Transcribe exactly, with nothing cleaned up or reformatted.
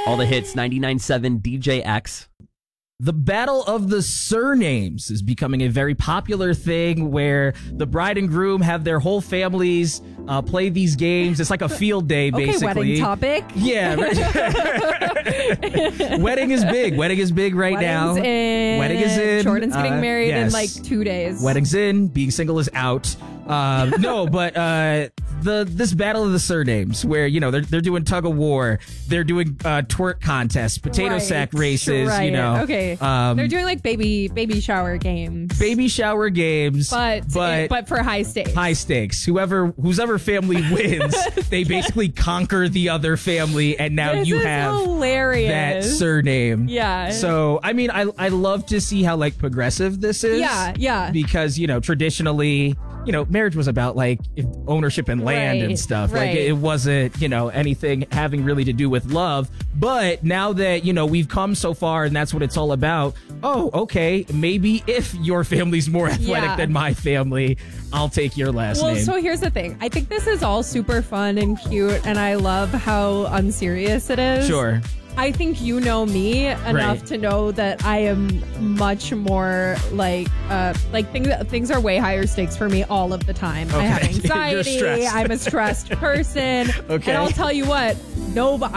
All the hits, ninety-nine point seven D J X. The Battle of the Surnames is becoming a very popular thing where the bride and groom have their whole families uh, play these games. It's like a field day, basically. Okay, wedding topic. Yeah. Right. Wedding is big. Wedding is big right Wedding's now. In. Wedding is in. Jordan's getting Uh, married yes. in like two days. Wedding's in. Being single is out. Um, no, but uh, the this Battle of the Surnames, where you know they're they're doing tug of war, they're doing uh, twerk contests, potato Right, sack races. right. You know, Okay. Um, They're doing like baby baby shower games. baby shower games, but but but for high stakes. high stakes. Whoever whoever family wins, they basically conquer the other family, and now This you is have hilarious. that surname. Yeah. So I mean, I I love to see how like progressive this is. Yeah, yeah. Because you know traditionally, you know, marriage was about like ownership and land Right, and stuff. Like right. it, it wasn't, you know, anything having really to do with love. But now that, you know, we've come so far and that's what it's all about. Oh, okay. Maybe if your family's more athletic Yeah. than my family, I'll take your last Well, name. so here's the thing. I think this is all super fun and cute, and I love how unserious it is. Sure. I think you know me enough Right. to know that I am much more like uh like things things are way higher stakes for me all of the time. I have Okay. You're anxiety. stressed. I'm a stressed person. Okay. And I'll tell you what, nobody